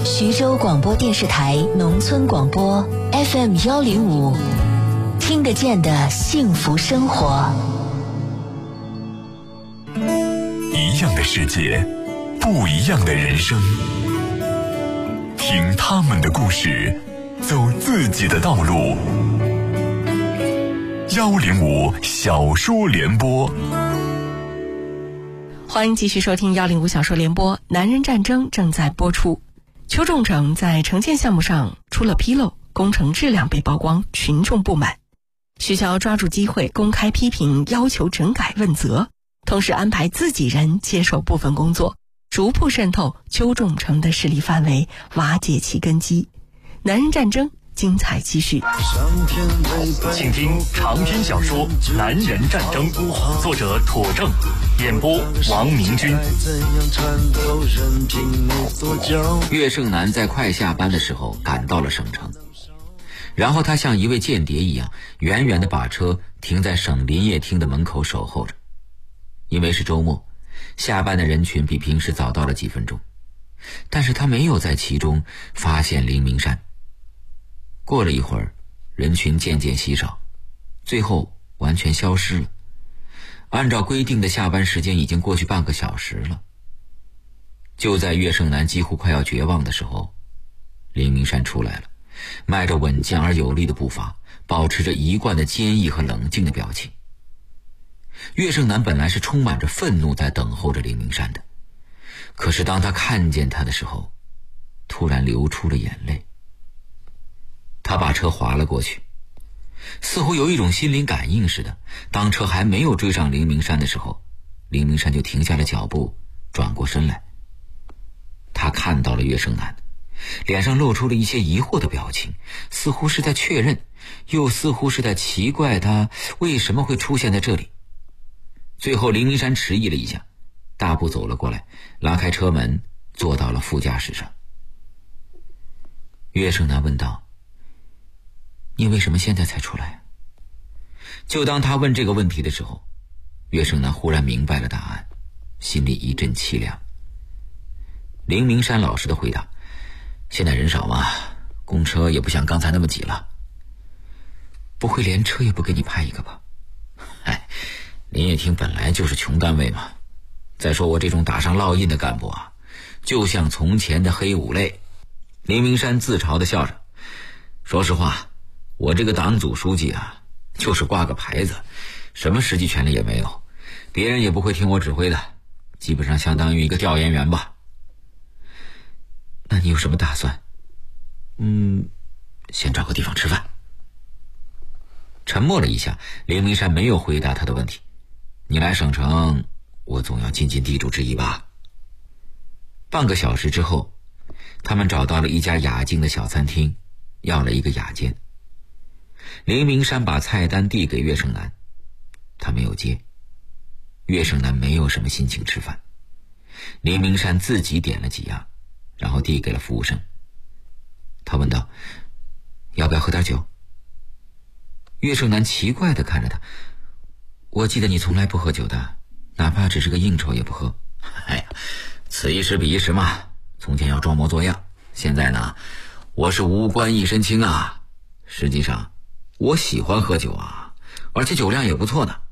徐州广播电视台农村广播 FM105，听得见的幸福生活。 一样的世界，不一样的人生，听他们的故事，走自己的道路。105小说联播， 欢迎继续收听105小说联播。男人战争正在播出。邱仲成在城建项目上出了纰漏，工程质量被曝光，群众不满。徐骁抓住机会公开批评，要求整改问责，同时安排自己人接手部分工作，逐步渗透邱仲成的势力范围，瓦解其根基。男人战争精彩继续。 请听长篇小说《男人战争》，作者妥正，演播王明军。 岳胜男在快下班的时候赶到了省城，然后他像一位间谍一样，远远地把车停在省林业厅的门口守候着。因为是周末，下班的人群比平时早到了几分钟，但是他没有在其中发现林明山。过了一会儿，人群渐渐稀少，最后完全消失了。按照规定的下班时间已经过去半个小时了。就在岳胜男几乎快要绝望的时候，林明山出来了，迈着稳健而有力的步伐，保持着一贯的坚毅和冷静的表情。岳胜男本来是充满着愤怒在等候着林明山的，可是当他看见他的时候，突然流出了眼泪。他把车划了过去，似乎有一种心灵感应似的，当车还没有追上林明山的时候，林明山就停下了脚步，转过身来。他看到了岳胜男，脸上露出了一些疑惑的表情，似乎是在确认，又似乎是在奇怪他为什么会出现在这里。最后林明山迟疑了一下，大步走了过来，拉开车门，坐到了副驾驶上。岳胜男问道：你为什么现在才出来？就当他问这个问题的时候，岳胜男忽然明白了答案，心里一阵凄凉。林明山老实的回答：现在人少嘛，公车也不像刚才那么挤了。不会连车也不给你派一个吧？林业厅本来就是穷单位嘛。再说我这种打上烙印的干部啊，就像从前的黑五类。林明山自嘲的笑着，说实话，我这个党组书记啊，就是挂个牌子，什么实际权利也没有，别人也不会听我指挥的，基本上相当于一个调研员吧。那你有什么打算？先找个地方吃饭。沉默了一下，林明山没有回答他的问题。你来省城，我总要尽尽地主之谊吧。半个小时之后，他们找到了一家雅静的小餐厅，要了一个雅间。林明山把菜单递给岳胜男，他没有接。岳胜男没有什么心情吃饭，林明山自己点了几样，然后递给了服务生。他问道：要不要喝点酒？岳胜男奇怪地看着他：我记得你从来不喝酒的，哪怕只是个应酬也不喝。此一时彼一时嘛，从前要装模作样，现在呢，我是无官一身轻啊。实际上我喜欢喝酒啊，而且酒量也不错呢。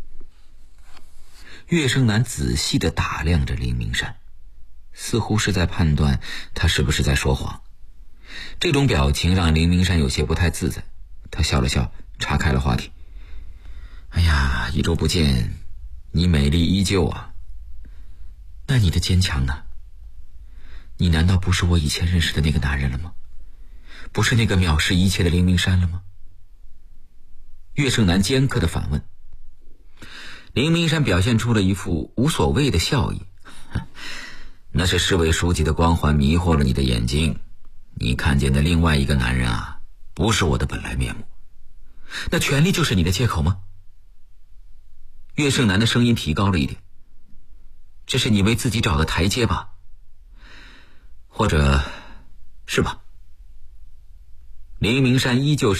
岳胜男仔细地打量着林明山，似乎是在判断他是不是在说谎。这种表情让林明山有些不太自在，他笑了笑，岔开了话题：1周不见，你美丽依旧啊。那你的坚强呢？你难道不是我以前认识的那个男人了吗？不是那个藐视一切的林明山了吗？岳胜男尖刻地反问。林明山表现出了一副无所谓的笑意：那是市委书记的光环迷惑了你的眼睛，你看见的另外一个男人啊，不是我的本来面目。那权力就是你的借口吗？岳胜男的声音提高了一点：这是你为自己找的台阶吧？或者是吧？林明山依旧是